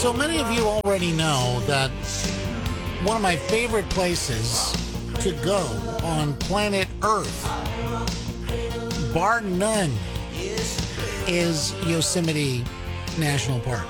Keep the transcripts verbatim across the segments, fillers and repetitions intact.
So many of you already know that one of my favorite places to go on planet Earth, bar none, is Yosemite National Park.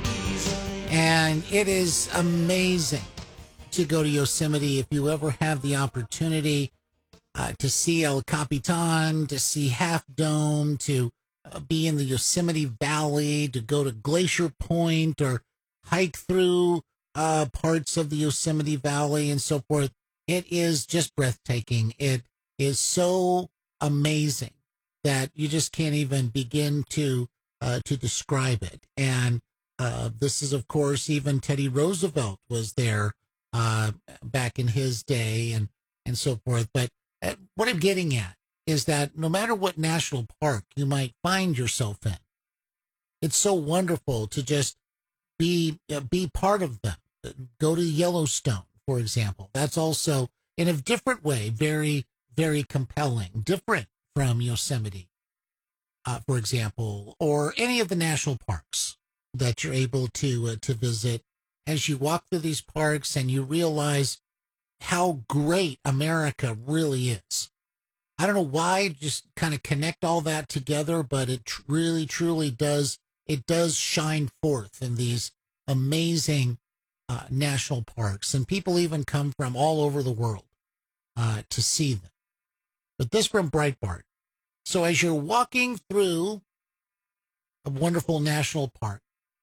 And it is amazing to go to Yosemite if you ever have the opportunity uh, to see El Capitan, to see Half Dome, to uh, be in the Yosemite Valley, to go to Glacier Point or hike through uh, parts of the Yosemite Valley and so forth. It is just breathtaking. It is so amazing that you just can't even begin to uh, to describe it. And uh, this is, of course, even Teddy Roosevelt was there uh, back in his day and, and so forth. But uh, what I'm getting at is that no matter what national park you might find yourself in, it's so wonderful to just be uh, be part of them. Go to Yellowstone, for example. That's also, in a different way, very, very compelling, different from Yosemite, uh, for example, or any of the national parks that you're able to uh, to visit. As you walk through these parks and you realize how great America really is. I don't know why, just kind of connect all that together, but it tr- really, truly does. It does shine forth in these amazing uh, national parks, and people even come from all over the world uh, to see them. But this from Breitbart. So as you're walking through a wonderful national park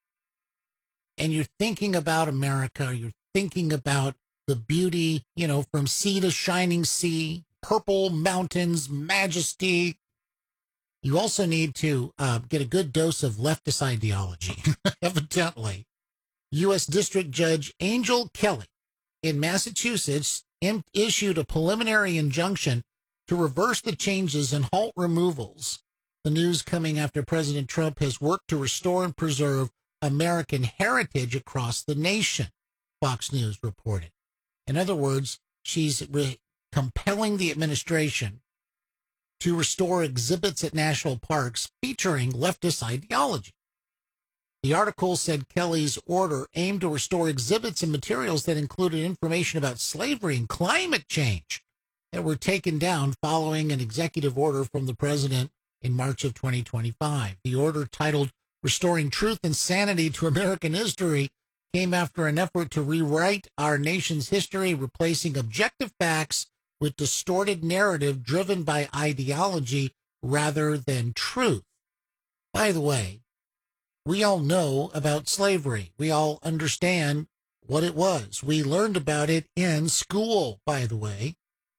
and you're thinking about America, you're thinking about the beauty, you know, from sea to shining sea, purple mountains, majesty, you also need to uh, get a good dose of leftist ideology, evidently. U S District Judge Angel Kelly in Massachusetts in- issued a preliminary injunction to reverse the changes and halt removals. The news coming after President Trump has worked to restore and preserve American heritage across the nation, Fox News reported. In other words, she's re- compelling the administration to restore exhibits at national parks featuring leftist ideology. The article said Kelly's order aimed to restore exhibits and materials that included information about slavery and climate change that were taken down following an executive order from the president in March of twenty twenty-five. The order, titled Restoring Truth and Sanity to American History, came after an effort to rewrite our nation's history, replacing objective facts with distorted narrative driven by ideology rather than truth. By the way, we all know about slavery. We all understand what it was. We learned about it in school, by the way.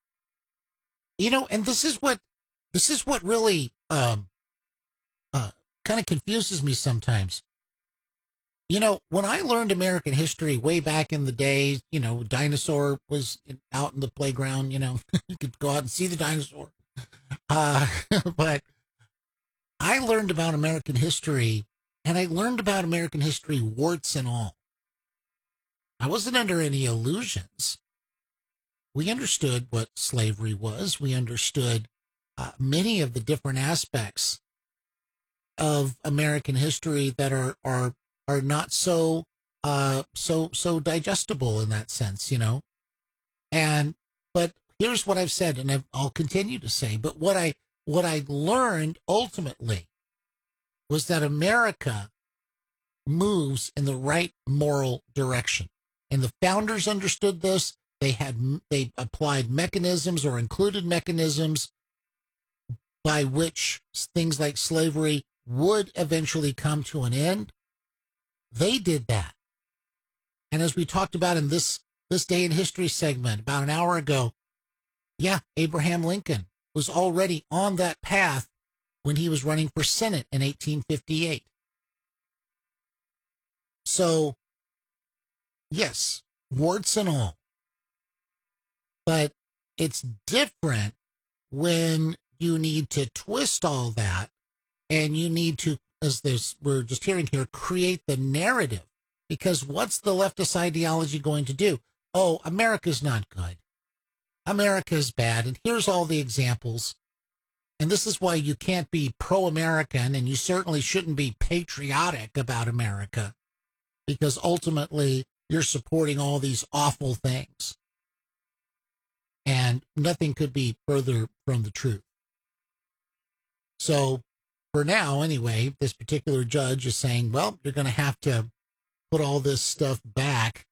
You know, and this is what this is what really um, uh, kind of confuses me sometimes. You know, when I learned American history way back in the day, you know, dinosaur was out in the playground, you know, you could go out and see the dinosaur. Uh, but I learned about American history, and I learned about American history, warts and all. I wasn't under any illusions. We understood what slavery was. We understood uh, many of the different aspects of American history that are are are not so uh so so digestible in that sense, you know. And but here's what I've said, and I've, I'll continue to say. But what I what I learned ultimately was that America moves in the right moral direction, and the founders understood this. They had they applied mechanisms or included mechanisms by which things like slavery would eventually come to an end. They did that. And as we talked about in this, this Day in History segment about an hour ago, yeah, Abraham Lincoln was already on that path when he was running for Senate in eighteen fifty-eight. So, yes, warts and all. But it's different when you need to twist all that and you need to, as this we're just hearing here, create the narrative. Because what's the leftist ideology going to do? Oh, America's not good. America's bad. And here's all the examples. And this is why you can't be pro-American, and you certainly shouldn't be patriotic about America. because ultimately you're supporting all these awful things. And nothing could be further from the truth. So for now, anyway, this particular judge is saying, well, you're going to have to put all this stuff back.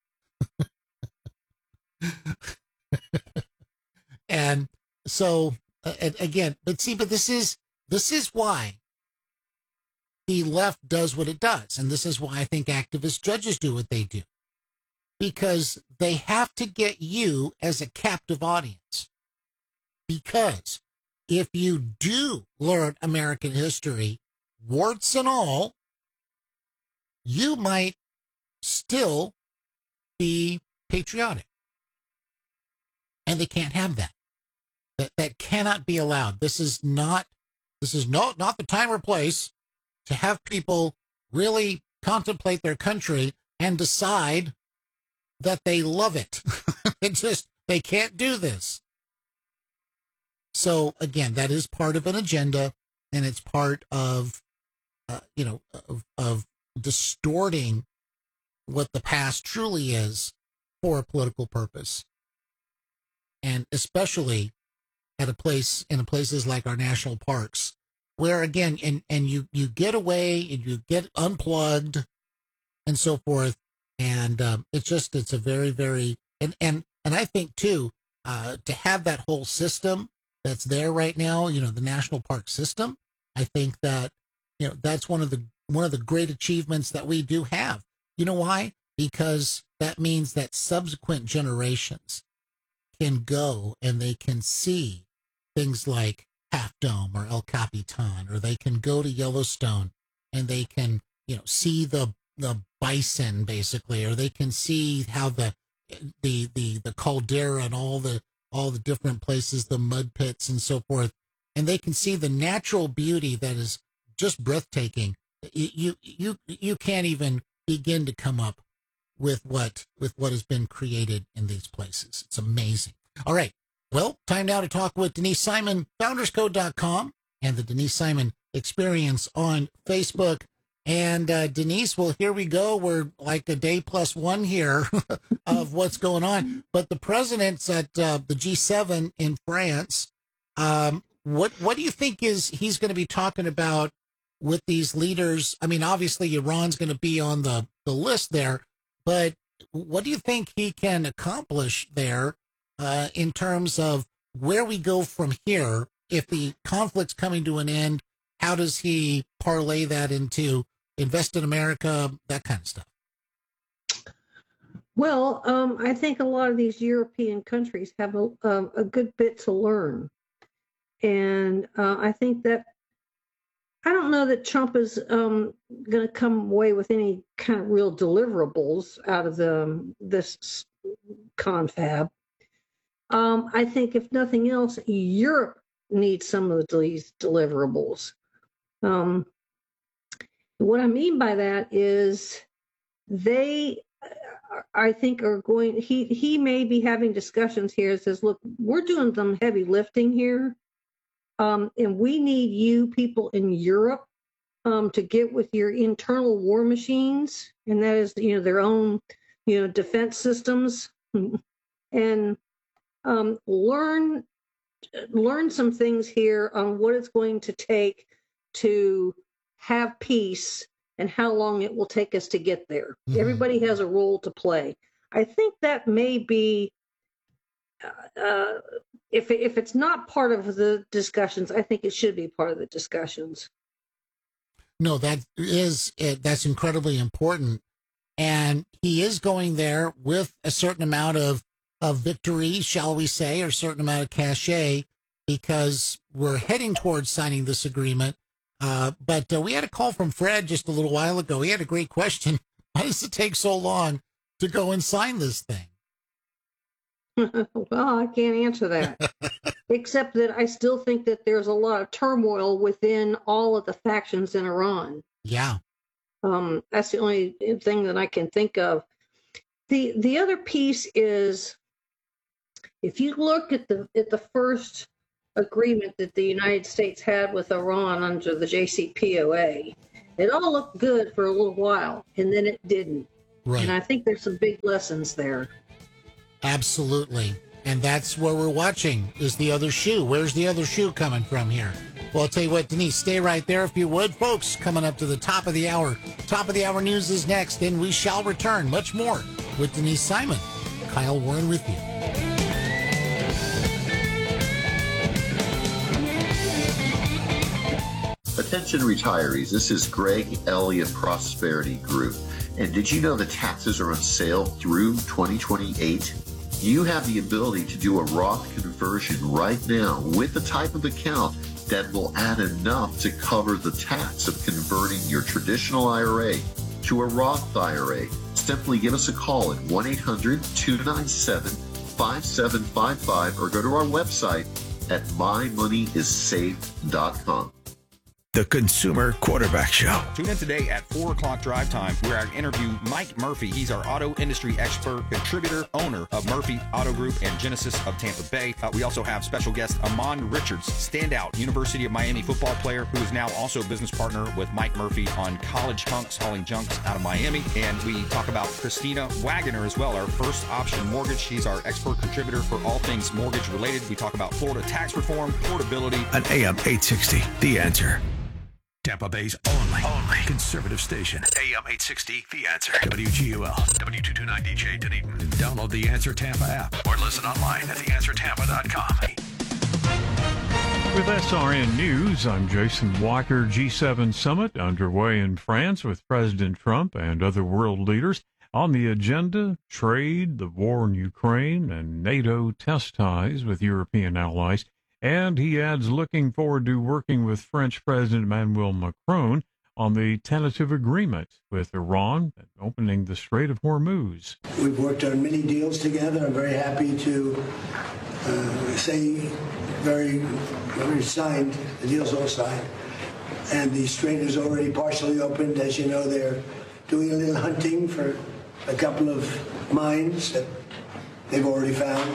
And so, uh, again, but see, but this is, this is why the left does what it does. And this is why I think activist judges do what they do. Because they have to get you as a captive audience. Because if you do learn American history, warts and all, you might still be patriotic. And they can't have that. That that cannot be allowed. This is not this is not, not the time or place to have people really contemplate their country and decide that they love it. It just, they can't do this. So again, that is part of an agenda, and it's part of, uh, you know, of, of distorting what the past truly is for a political purpose. And especially at a place, in places like our national parks, where again, and, and you, you get away and you get unplugged and so forth. And um, it's just, it's a very, very, and, and, and I think too, uh, to have that whole system that's there right now, you know, the national park system, I think that, you know, that's one of the, one of the great achievements that we do have. You know why? Because that means that subsequent generations can go and they can see things like Half Dome or El Capitan, or they can go to Yellowstone and they can, you know, see the, the bison basically, or they can see how the, the, the, the caldera and all the, all the different places, the mud pits and so forth. And they can see the natural beauty that is just breathtaking. You, you, you can't even begin to come up with what, with what has been created in these places. It's amazing. All right. Well, time now to talk with Denise Simon, founders code dot com and the Denise Simon Experience on Facebook. And uh, Denise, well, here we go. We're like a day plus one here of what's going on. But the president's at uh, the G seven in France. Um, what what do you think is he's going to be talking about with these leaders? I mean, obviously, Iran's going to be on the, the list there. But what do you think he can accomplish there uh, in terms of where we go from here? If the conflict's coming to an end, how does he parlay that into invest in America, that kind of stuff? Well, um, I think a lot of these European countries have a, um, a good bit to learn. And uh, I think that, I don't know that Trump is um, going to come away with any kind of real deliverables out of the, this confab. Um, I think if nothing else, Europe needs some of these deliverables. Um, what I mean by that is they, I think, are going, he, he may be having discussions here that says, look, we're doing some heavy lifting here. Um, and we need you people in Europe um, to get with your internal war machines. And that is, you know, their own, you know, defense systems, and um, learn, learn some things here on what it's going to take to have peace and how long it will take us to get there. Mm-hmm. Everybody has a role to play. I think that may be, uh, uh, if, if it's not part of the discussions, I think it should be part of the discussions. No, that is, that's incredibly important. And he is going there with a certain amount of, of victory, shall we say, or a certain amount of cachet, because we're heading towards signing this agreement. Uh, but uh, we had a call from Fred just a little while ago. He had a great question. Why does it take so long to go and sign this thing? Well, I can't answer that, except that I still think that there's a lot of turmoil within all of the factions in Iran. Yeah. Um, that's the only thing that I can think of. The the other piece is, if you look at the at the first agreement that the United States had with Iran under the J C P O A, it all looked good for a little while, and then it didn't. Right. And I think there's some big lessons there. Absolutely. And that's where we're watching, is the other shoe. Where's the other shoe coming from here? Well, I'll tell you what, Denise, stay right there if you would. Folks, coming up to the top of the hour. Top of the hour news is next, and we shall return much more with Denise Simon. Kyle Warren with you. Attention retirees, this is Greg Elliott Prosperity Group. And did you know that taxes are on sale through twenty twenty-eight? You have the ability to do a Roth conversion right now with the type of account that will add enough to cover the tax of converting your traditional I R A to a Roth I R A. Simply give us a call at one eight hundred two nine seven five seven five five or go to our website at my money is saved dot com. The Consumer Quarterback Show. Tune in today at four o'clock drive time, where I interview Mike Murphy. He's our auto industry expert, contributor, owner of Murphy Auto Group and Genesis of Tampa Bay. Uh, we also have special guest Amon Richards, standout University of Miami football player, who is now also business partner with Mike Murphy on College Hunks, hauling junks out of Miami. And we talk about Christina Wagoner as well, our first option mortgage. She's our expert contributor for all things mortgage related. We talk about Florida tax reform, portability. On A M eight sixty, The Answer. Tampa Bay's only, only conservative station. A M eight sixty, The Answer. W G U L, W two twenty-nine D J Dunedin. Download the Answer Tampa app or listen online at the answer tampa dot com. With S R N News, I'm Jason Walker. G seven summit underway in France with President Trump and other world leaders. On the agenda, trade, the war in Ukraine, and NATO test ties with European allies. And he adds, looking forward to working with French President Emmanuel Macron on the tentative agreement with Iran and opening the Strait of Hormuz. We've worked on many deals together. I'm very happy to uh, say very, very signed. The deal's all signed. And the strait is already partially opened. As you know, they're doing a little hunting for a couple of mines that they've already found.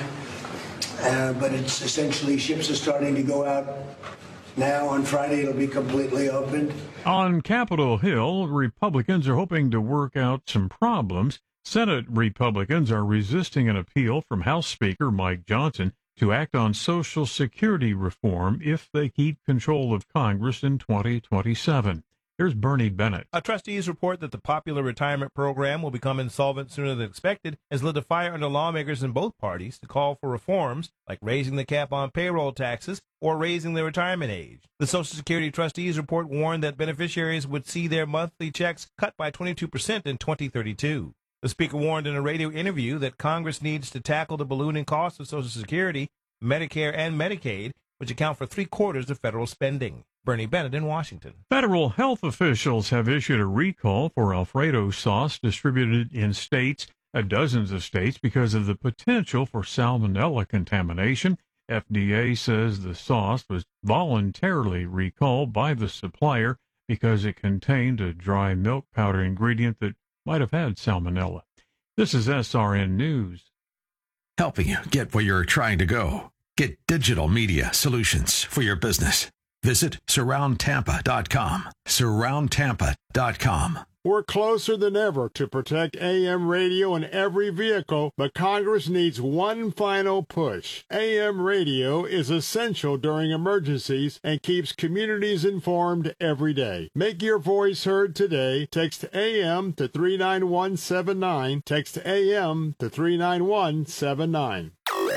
Uh, but it's essentially, ships are starting to go out now. On Friday, it'll be completely opened. On Capitol Hill, Republicans are hoping to work out some problems. Senate Republicans are resisting an appeal from House Speaker Mike Johnson to act on Social Security reform if they keep control of Congress in twenty twenty-seven. Here's Bernie Bennett. A trustees report that the popular retirement program will become insolvent sooner than expected has lit a fire under lawmakers in both parties to call for reforms like raising the cap on payroll taxes or raising the retirement age. The Social Security trustees report warned that beneficiaries would see their monthly checks cut by twenty-two percent in twenty thirty-two. The speaker warned in a radio interview that Congress needs to tackle the ballooning costs of Social Security, Medicare, and Medicaid, which account for three quarters of federal spending. Bernie Bennett in Washington. Federal health officials have issued a recall for Alfredo sauce distributed in states, uh, dozens of states, because of the potential for salmonella contamination. F D A says the sauce was voluntarily recalled by the supplier because it contained a dry milk powder ingredient that might have had salmonella. This is S R N News. Helping you get where you're trying to go. Get digital media solutions for your business. Visit surround tampa dot com. surround tampa dot com. We're closer than ever to protect A M radio in every vehicle, but Congress needs one final push. A M radio is essential during emergencies and keeps communities informed every day. Make your voice heard today. Text A M to three nine one seven nine. Text A M to three nine one seven nine.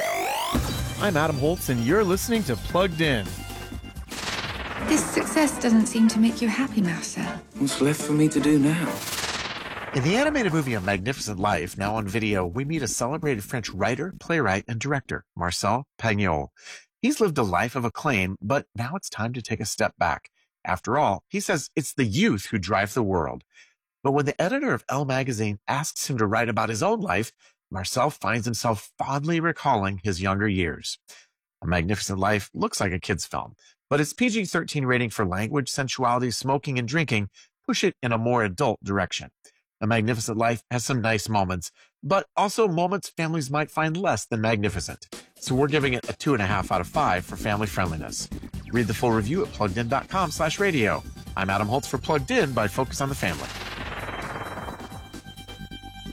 I'm Adam Holtz, and you're listening to Plugged In. This success doesn't seem to make you happy, Marcel. What's left for me to do now? In the animated movie A Magnificent Life, now on video, we meet a celebrated French writer, playwright, and director, Marcel Pagnol. He's lived a life of acclaim, but now it's time to take a step back. After all, he says it's the youth who drive the world. But when the editor of Elle magazine asks him to write about his own life, Marcel finds himself fondly recalling his younger years. A Magnificent Life looks like a kid's film, but its P G thirteen rating for language, sensuality, smoking, and drinking push it in a more adult direction. A Magnificent Life has some nice moments, but also moments families might find less than magnificent. So we're giving it a two and a half out of five for family friendliness. Read the full review at plugged in dot com slash radio. I'm Adam Holtz for Plugged In by Focus on the Family.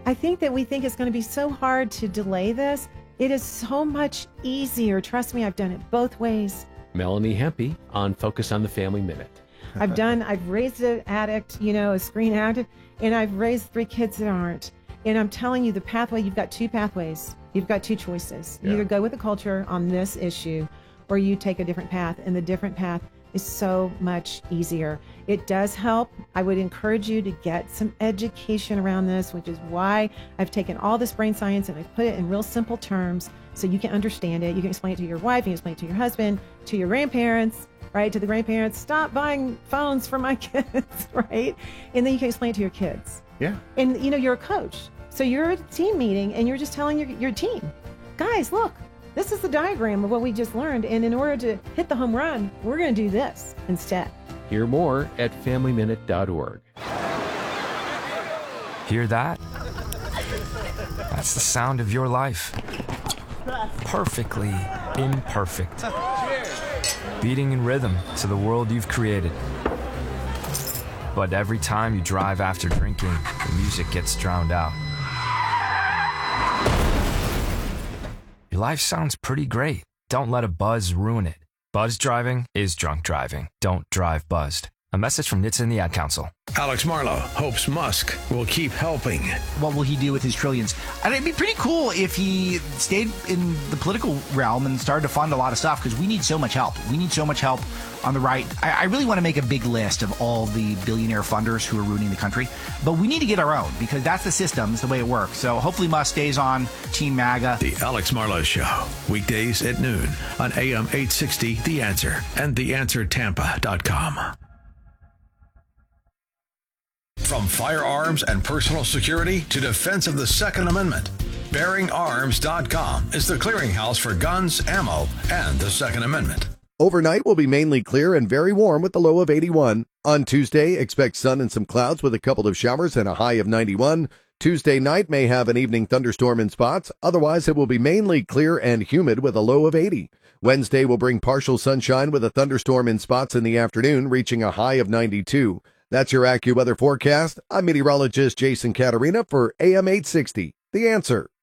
I think that we think it's going to be so hard to delay this. It is so much easier. Trust me, I've done it both ways. Melanie Hempy on Focus on the Family Minute. I've done, I've raised an addict, you know, a screen addict, and I've raised three kids that aren't. And I'm telling you, the pathway, you've got two pathways. You've got two choices. You Yeah. either go with the culture on this issue, or you take a different path, and the different path is so much easier. It does help. I would encourage you to get some education around this, which is why I've taken all this brain science and I've put it in real simple terms so you can understand it. You can explain it to your wife, you can explain it to your husband, to your grandparents, right? To the grandparents, stop buying phones for my kids, right? And then you can explain it to your kids. Yeah. And you know, you're a coach. So you're at a team meeting and you're just telling your, your team, guys, look, this is the diagram of what we just learned. And in order to hit the home run, we're going to do this instead. Hear more at family minute dot org. Hear that? That's the sound of your life. Perfectly imperfect. Beating in rhythm to the world you've created. But every time you drive after drinking, the music gets drowned out. Your life sounds pretty great. Don't let a buzz ruin it. Buzz driving is drunk driving. Don't drive buzzed. A message from N H T S A and the Ad Council. Alex Marlow hopes Musk will keep helping. What will he do with his trillions? And it'd be pretty cool if he stayed in the political realm and started to fund a lot of stuff, because we need so much help. We need so much help on the right. I, I really want to make a big list of all the billionaire funders who are ruining the country, but we need to get our own, because that's the system, it's the way it works. So hopefully Musk stays on Team MAGA. The Alex Marlow Show, weekdays at noon on A M eight sixty, The Answer, and the answer tampa dot com. From firearms and personal security to defense of the Second Amendment, bearing arms dot com is the clearinghouse for guns, ammo, and the Second Amendment. Overnight will be mainly clear and very warm with a low of eighty-one. On Tuesday, expect sun and some clouds with a couple of showers and a high of ninety-one. Tuesday night may have an evening thunderstorm in spots. Otherwise, it will be mainly clear and humid with a low of eighty. Wednesday will bring partial sunshine with a thunderstorm in spots in the afternoon, reaching a high of ninety-two. That's your AccuWeather forecast. I'm meteorologist Jason Caterina for A M eight sixty, The Answer.